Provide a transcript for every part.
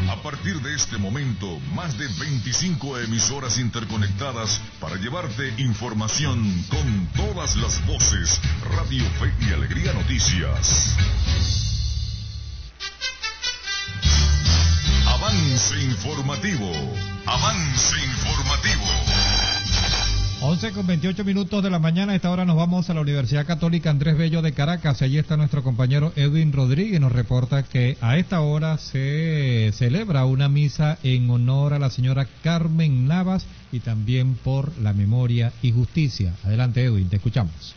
A partir de este momento, más de 25 emisoras interconectadas para llevarte información con todas las voces. Radio Fe y Alegría Noticias. Avance informativo. Avance informativo. 11:28 de la mañana. A esta hora nos vamos a la Universidad Católica Andrés Bello de Caracas. Allí está nuestro compañero Edwin Rodríguez. Nos reporta que a esta hora se celebra una misa en honor a la señora Carmen Navas y también por la memoria y justicia. Adelante, Edwin, te escuchamos.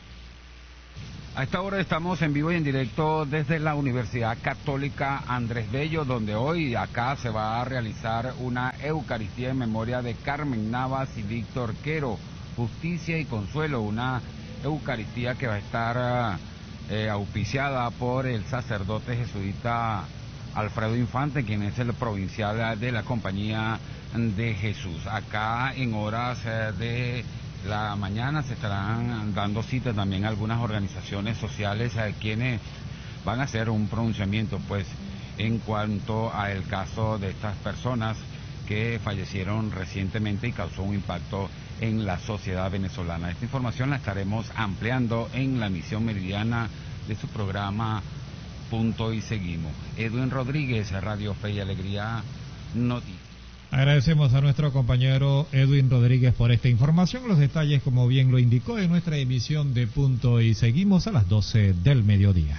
A esta hora estamos en vivo y en directo desde la Universidad Católica Andrés Bello, donde hoy acá se va a realizar una Eucaristía en memoria de Carmen Navas y Víctor Quero. Justicia y consuelo, una Eucaristía que va a estar auspiciada por el sacerdote jesuita Alfredo Infante, quien es el provincial de la Compañía de Jesús. Acá en horas de la mañana se estarán dando cita también a algunas organizaciones sociales quienes van a hacer un pronunciamiento pues en cuanto a el caso de estas personas que fallecieron recientemente y causó un impacto en la sociedad venezolana. Esta información la estaremos ampliando en la emisión meridiana de su programa Punto y Seguimos. Edwin Rodríguez, Radio Fe y Alegría Noticias. Agradecemos a nuestro compañero Edwin Rodríguez por esta información. Los detalles, como bien lo indicó, en nuestra emisión de Punto y Seguimos a las 12 del mediodía.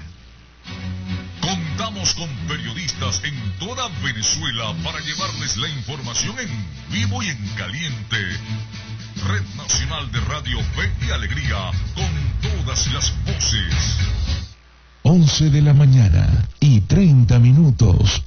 Contamos con periodistas en toda Venezuela para llevarles la información en vivo y en caliente. Red Nacional de Radio Fe y Alegría, con todas las voces. 11 de la mañana y 30 minutos.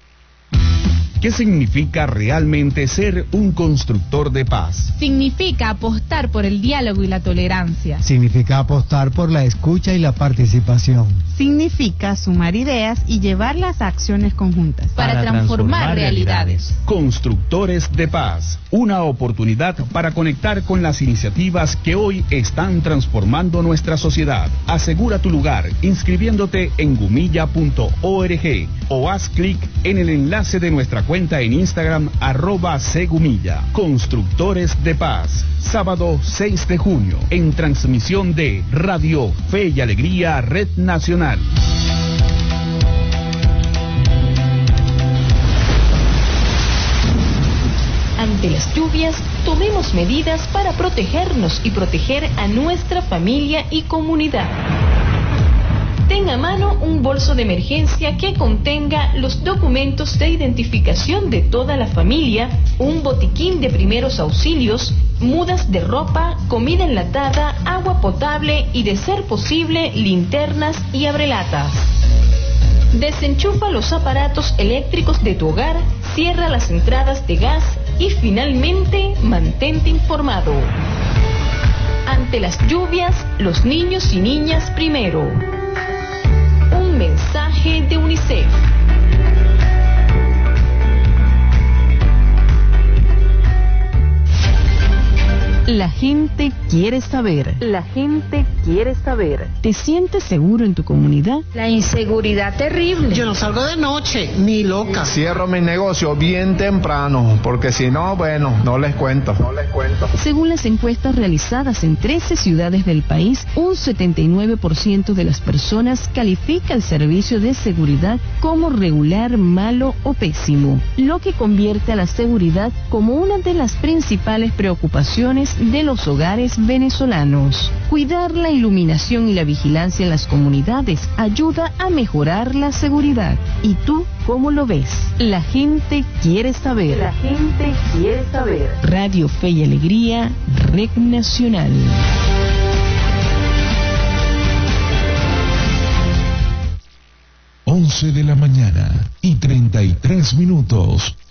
¿Qué significa realmente ser un constructor de paz? Significa apostar por el diálogo y la tolerancia. Significa apostar por la escucha y la participación. Significa sumar ideas y llevarlas a acciones conjuntas. Para transformar realidades. Constructores de paz. Una oportunidad para conectar con las iniciativas que hoy están transformando nuestra sociedad. Asegura tu lugar inscribiéndote en gumilla.org o haz clic en el enlace de nuestra cuenta en Instagram @cgumilla. Constructores de Paz. Sábado 6 de junio en transmisión de Radio Fe y Alegría Red Nacional. Ante las lluvias, tomemos medidas para protegernos y proteger a nuestra familia y comunidad. Ten a mano un bolso de emergencia que contenga los documentos de identificación de toda la familia, un botiquín de primeros auxilios, mudas de ropa, comida enlatada, agua potable y, de ser posible, linternas y abrelatas. Desenchufa los aparatos eléctricos de tu hogar, cierra las entradas de gas y, finalmente, mantente informado. Ante las lluvias, los niños y niñas primero. Un mensaje de UNICEF. La gente quiere saber. La gente quiere saber. ¿Te sientes seguro en tu comunidad? La inseguridad terrible. Yo no salgo de noche, ni loca. Cierro mi negocio bien temprano, porque si no, bueno, no les cuento. Según las encuestas realizadas en 13 ciudades del país, un 79% de las personas califica el servicio de seguridad como regular, malo o pésimo, lo que convierte a la seguridad como una de las principales preocupaciones de los hogares venezolanos. Cuidar la iluminación y la vigilancia en las comunidades ayuda a mejorar la seguridad. ¿Y tú cómo lo ves? La gente quiere saber. La gente quiere saber. Radio Fe y Alegría, Red Nacional. 11 de la mañana y 33 minutos.